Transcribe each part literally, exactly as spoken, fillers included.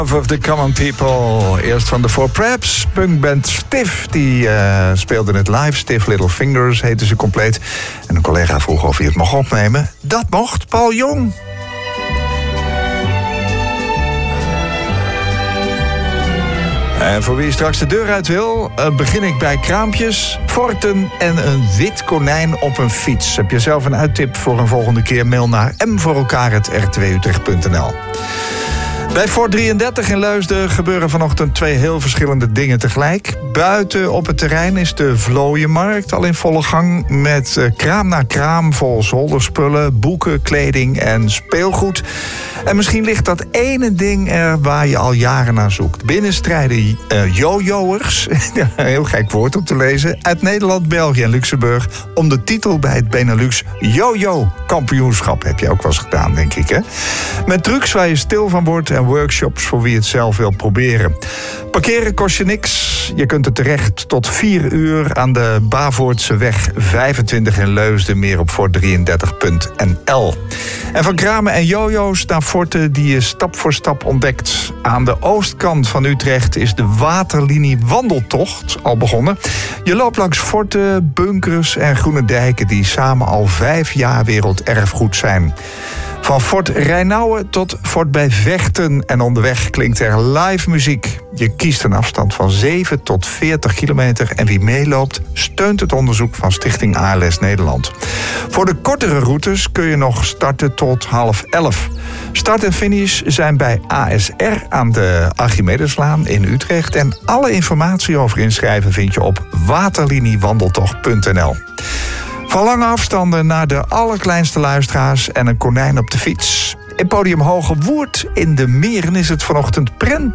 Of the Common People. Eerst van de Four Preps. Punkband Stiff. Die uh, speelde het live. Stiff Little Fingers heette ze compleet. En een collega vroeg of hij het mocht opnemen. Dat mocht. Paul Jong. En voor wie straks de deur uit wil, uh, begin ik bij kraampjes, forten en een wit konijn op een fiets. Heb je zelf een uittip voor een volgende keer? Mail naar m voor elkaar apenstaartje r twee utrecht punt n l. Bij Fort drieëndertig in Leusden gebeuren vanochtend twee heel verschillende dingen tegelijk. Buiten op het terrein is de Vlooienmarkt al in volle gang met kraam na kraam vol zolderspullen, boeken, kleding en speelgoed. En misschien ligt dat ene ding er waar je al jaren naar zoekt. Binnen strijden uh, jojo'ers, een heel gek woord om te lezen, uit Nederland, België en Luxemburg om de titel bij het Benelux Jojo-kampioenschap. Heb je ook wel eens gedaan, denk ik, hè? Met trucs waar je stil van wordt en workshops voor wie het zelf wil proberen. Parkeren kost je niks. Je kunt er terecht tot vier uur aan de Bavoortseweg vijfentwintig in Leusden. Meer op fort drieëndertig punt n l. En van kramen en jojo's naar forten die je stap voor stap ontdekt. Aan de oostkant van Utrecht is de waterlinie wandeltocht al begonnen. Je loopt langs forten, bunkers en groene dijken die samen al vijf jaar werelderfgoed zijn. Van Fort Rijnauwen tot Fort bij Vechten en onderweg klinkt er live muziek. Je kiest een afstand van zeven tot veertig kilometer en wie meeloopt steunt het onderzoek van Stichting A L S Nederland. Voor de kortere routes kun je nog starten tot half elf. Start en finish zijn bij A S R aan de Archimedeslaan in Utrecht en alle informatie over inschrijven vind je op waterliniewandeltocht punt n l. Van lange afstanden naar de allerkleinste luisteraars en een konijn op de fiets. In Podium Hoge Woerd in de Meren is het vanochtend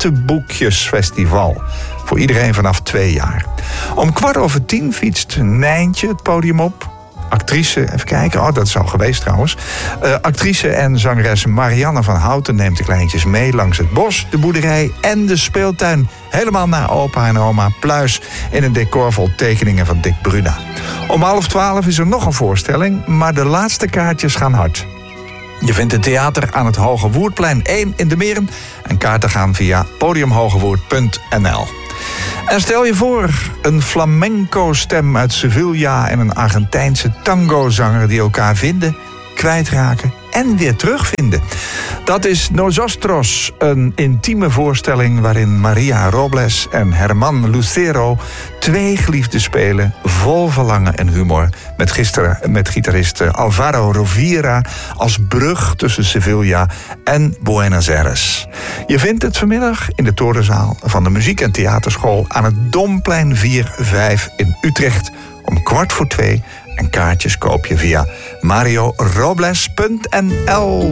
Prentenboekjesfestival. Voor iedereen vanaf twee jaar. Om kwart over tien fietst Nijntje het podium op. Actrice, even kijken, oh dat is al geweest trouwens. Uh, actrice en zangeres Marianne van Houten neemt de kleintjes mee langs het bos, de boerderij en de speeltuin. Helemaal naar opa en oma Pluis in een decor vol tekeningen van Dick Bruna. Om half twaalf is er nog een voorstelling, maar de laatste kaartjes gaan hard. Je vindt het theater aan het Hoge Woerdplein één in de Meren en kaarten gaan via podium hogewoerd punt n l. En stel je voor, een flamenco-stem uit Sevilla en een Argentijnse tangozanger die elkaar vinden, kwijtraken en weer terugvinden. Dat is Nosotros, een intieme voorstelling waarin Maria Robles en Herman Lucero twee geliefden spelen, vol verlangen en humor, met, gisteren, met gitarist Alvaro Rovira als brug tussen Sevilla en Buenos Aires. Je vindt het vanmiddag in de torenzaal van de muziek- en theaterschool aan het Domplein vier vijf in Utrecht om kwart voor twee. En kaartjes koop je via mario robles punt n l.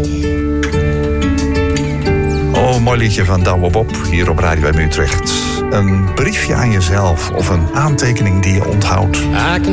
Oh, mooi liedje van Douwe Bob hier op Radio M Utrecht. Een briefje aan jezelf of een aantekening die je onthoudt.